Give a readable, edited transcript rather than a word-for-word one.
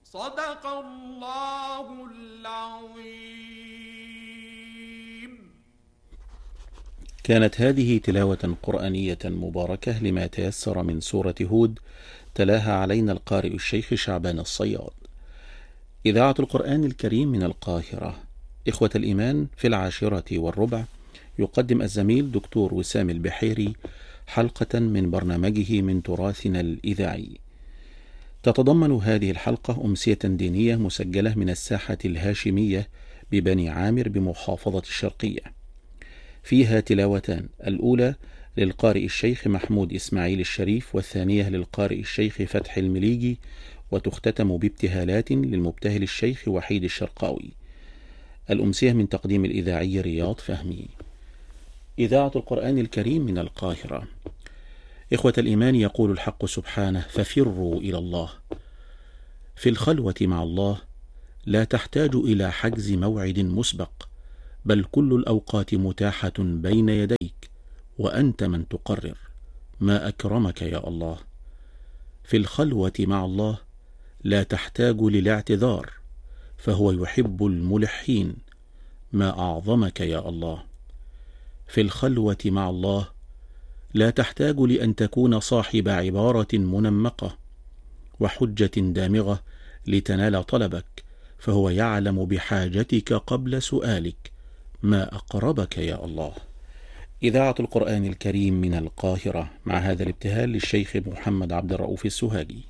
صدق الله العظيم. كانت هذه تلاوة قرآنية مباركة لما تيسر من سورة هود، تلاها علينا القارئ الشيخ شعبان الصياد. إذاعة القرآن الكريم من القاهرة. إخوة الإيمان، في 10:15 يقدم الزميل دكتور وسام البحيري حلقة من برنامجه من تراثنا الإذاعي. تتضمن هذه الحلقة أمسية دينية مسجلة من الساحة الهاشمية ببني عامر بمحافظة الشرقية، فيها تلاوتان، الأولى للقارئ الشيخ محمود إسماعيل الشريف، والثانية للقارئ الشيخ فتح المليجي، وتختتم بابتهالات للمبتهل الشيخ وحيد الشرقاوي. الأمسية من تقديم الإذاعي رياض فهمي. إذاعة القرآن الكريم من القاهرة. إخوة الإيمان، يقول الحق سبحانه: ففروا إلى الله. في الخلوة مع الله لا تحتاج إلى حجز موعد مسبق، بل كل الأوقات متاحة بين يديك، وأنت من تقرر. ما أكرمك يا الله. في الخلوة مع الله لا تحتاج للاعتذار، فهو يحب الملحين. ما أعظمك يا الله. في الخلوة مع الله لا تحتاج لأن تكون صاحب عبارة منمقة وحجة دامغة لتنال طلبك، فهو يعلم بحاجتك قبل سؤالك. ما أقربك يا الله. إذاعة القرآن الكريم من القاهرة، مع هذا الابتهال للشيخ محمد عبد الرؤوف السوهاجي.